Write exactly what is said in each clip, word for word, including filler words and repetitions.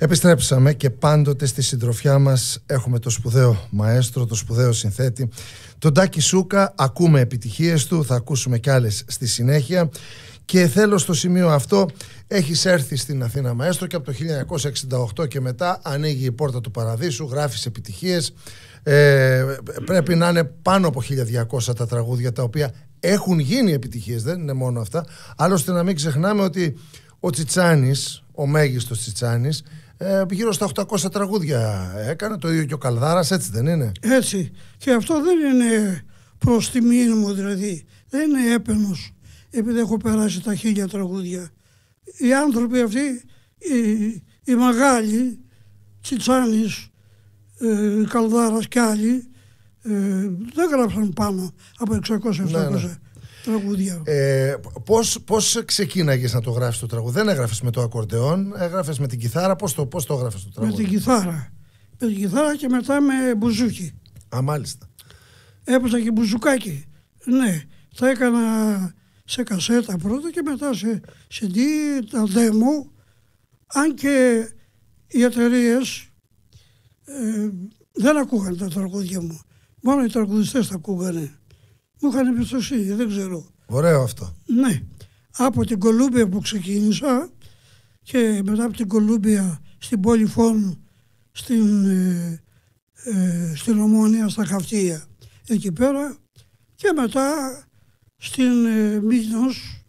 Επιστρέψαμε και πάντοτε στη συντροφιά μας έχουμε το σπουδαίο μαέστρο, το σπουδαίο συνθέτη, τον Τάκη Σούκα. Ακούμε επιτυχίες του, θα ακούσουμε κι άλλες στη συνέχεια. Και θέλω στο σημείο αυτό, έχεις έρθει στην Αθήνα μαέστρο και από το χίλια εννιακόσια εξήντα οκτώ και μετά ανοίγει η πόρτα του παραδείσου, γράφεις επιτυχίες. Ε, πρέπει να είναι πάνω από χίλια διακόσια τα τραγούδια τα οποία έχουν γίνει επιτυχίες, δεν είναι μόνο αυτά. Άλλωστε να μην ξεχνάμε ότι ο Τσιτσάνης, ο μέγιστος Τσιτσάνης, ε, γύρω στα οκτακόσια τραγούδια έκανε, το ίδιο και ο Καλδάρας, έτσι δεν είναι? Έτσι, και αυτό δεν είναι προς τιμή μου, δηλαδή δεν είναι έπαινος επειδή έχω περάσει τα χίλια τραγούδια. Οι άνθρωποι αυτοί, οι, οι μεγάλοι, Τσιτσάνης, ε, Καλδάρας και άλλοι, ε, δεν γράψαν πάνω από εξακόσια επτακόσια ναι, ναι. τραγούδια. Ε, πώς, πώς ξεκίναγες να το γράφεις το τραγούδι? Δεν έγραφες με το ακορντεόν, έγραφες με την κιθάρα? Πώς το, πώς το έγραφες το τραγούδι? Με την κιθάρα. Με την κιθάρα και μετά με μπουζούκι. Α, μάλιστα. Έπαιζα και μπουζουκάκι. Ναι, τα έκανα σε κασέτα πρώτα και μετά σε σι ντι, τα demo. Αν και οι εταιρείες ε, δεν ακούγαν τα τραγούδια μου. Μόνο οι τραγουδιστές τα ακούγανε. Μου είχαν εμπιστοσύνη, δεν ξέρω. Ωραίο αυτό. Ναι. Από την Κολούμπια που ξεκίνησα και μετά από την Κολούμπια στην Πολυφών, στην, ε, ε, στην Ομόνια, στα Χαυτία. Εκεί πέρα και μετά στην ε, Μύκνος,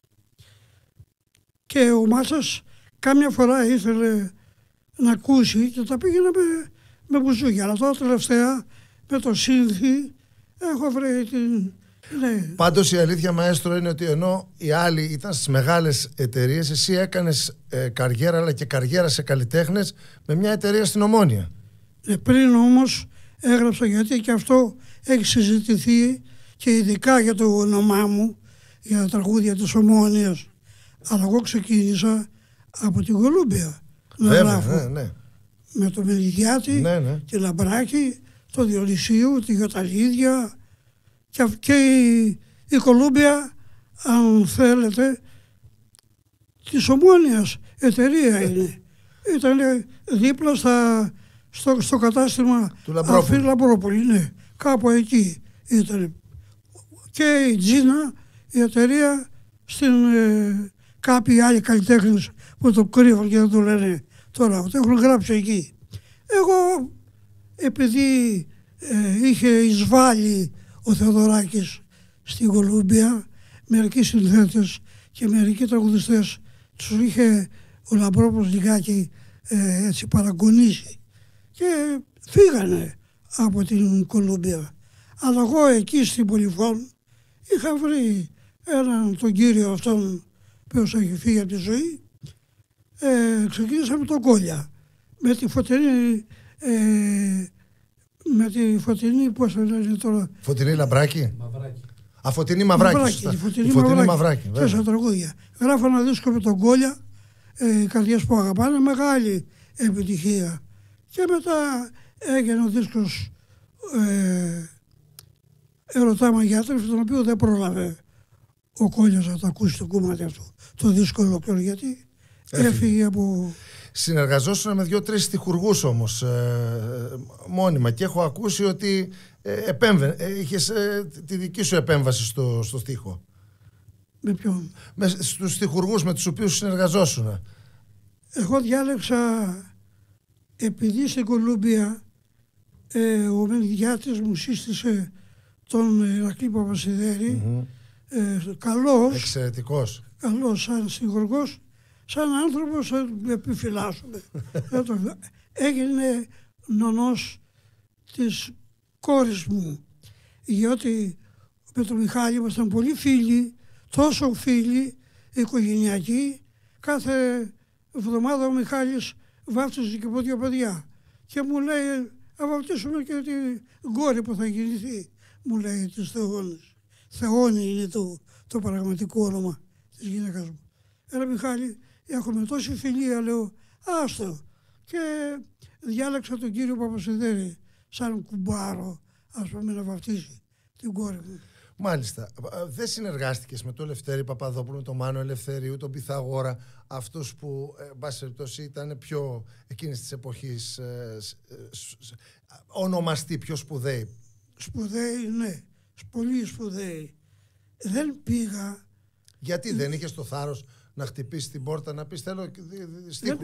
και ο Μάτσας κάμια φορά ήθελε να ακούσει και τα πήγαινα με, με μπουζούκια. Αλλά τώρα τελευταία με το σύνθι έχω βρει την... Ναι. Πάντως η αλήθεια, μαέστρο, είναι ότι ενώ οι άλλοι ήταν στις μεγάλες εταιρείες, εσύ έκανες ε, καριέρα, αλλά και καριέρα σε καλλιτέχνες με μια εταιρεία στην Ομόνια. Ε, πριν όμως έγραψα, γιατί και αυτό έχει συζητηθεί και ειδικά για το όνομά μου, για τα τραγούδια της Ομόνιας. Αλλά εγώ ξεκίνησα από την Κολούμπια να Βέβαια, γράφω. ναι, ναι. Με το Μελιγιάτη, ναι, ναι. τη Λαμπράκη, το Διονυσίου, τη Γιοταλίδια και, και η, η Κολούμπια, αν θέλετε, της Ομόνιας εταιρεία είναι. Ήταν δίπλα στα, στο, στο κατάστημα του Λαμπρόπουλου. Λαμπρόπουλου, ναι. Κάπου εκεί ήταν. Και η Τζίνα, η εταιρεία, στην ε, κάποιοι άλλοι καλλιτέχνες που το κρύβουν και δεν το λένε τώρα, το έχουν γράψει εκεί. Εγώ, επειδή ε, είχε εισβάλει ο Θεοδωράκης στην Κολούμπια, μερικοί συνθέτες και μερικοί τραγουδιστές τους είχε ο Λαμπρόπουλος λιγάκι ε, έτσι παραγωνίσει και φύγανε από την Κολούμπια. Αλλά εγώ εκεί στην Πολυφών είχα βρει έναν τον κύριο αυτόν που έχει φύγει από τη ζωή. Ε, ξεκίνησα με τον Κόλια, με τη Φωτεινή, ε, με τη Φωτεινή, πώς θα λένε τώρα... Φωτεινή Λαμπράκη. Μαυράκη. Α, Φωτεινή Μαυράκη. Μαυράκη, τη Φωτεινή, η Φωτεινή Μαυράκη. Μαυράκη. Τέσσερα τραγούδια. Γράφω ένα δίσκο με τον Κόλια, ε, οι καρδιές που αγαπάνε, μεγάλη επιτυχία. Και μετά έγινε ο δίσκος ε, Ερωτά Μαγιάτρευση, τον οποίο δεν πρόλαβε ο Κόλιας να το ακούσει το κομμάτι αυτό, το δίσκο ολόκληρο, γιατί έφυγε, έφυγε από... Συνεργαζόσουν με δύο-τρεις στιχουργούς όμως ε, μόνιμα, και έχω ακούσει ότι ε, επέμβε, ε, είχες ε, τη δική σου επέμβαση στο, στο στίχο. Με ποιον? Με, στους στιχουργούς με τους οποίους συνεργαζόσουν. Εγώ διάλεξα, επειδή στην Κολούμπια ε, ο Μελιγιάτης μου σύστησε τον Ηρακλή Παπασιδέρη, mm-hmm. ε, καλός, εξαιρετικός, καλός σαν στιχουργός, σαν άνθρωπος θα επιφυλάσσουμε. Έγινε νονός της κόρης μου, γιατί με τον Μιχάλη ήμασταν πολύ φίλοι, τόσο φίλοι, οικογενειακοί. Κάθε εβδομάδα ο Μιχάλης βάφτιζε και από δύο παιδιά και μου λέει, θα βαφτίσουμε και την κόρη που θα γεννηθεί, μου λέει, της Θεόνης. Θεόνη είναι το, το πραγματικό όνομα της γυναίκας μου. Έλα Μιχάλη, έχουμε τόση φιλία, λέω, άστο. Και διάλεξα τον κύριο Παπασιδέρη σαν κουμπάρο, ας πούμε, να βαφτίσει την κόρη μου. Μάλιστα. Δεν συνεργάστηκες με τον Λευτέρη Παπαδόπουλο, με τον Μάνο Ελευθερίου, τον Πυθαγόρα, αυτούς που, εν πάση περιπτώσει, ήταν πιο εκείνης της εποχής ε, ε, ονομαστοί, πιο σπουδαίοι? Σπουδαίοι, ναι. Πολύ σπουδαίοι. Δεν πήγα. Γιατί δεν είχες το θάρρος να χτυπήσεις την πόρτα, να πεις θέλω στίχους?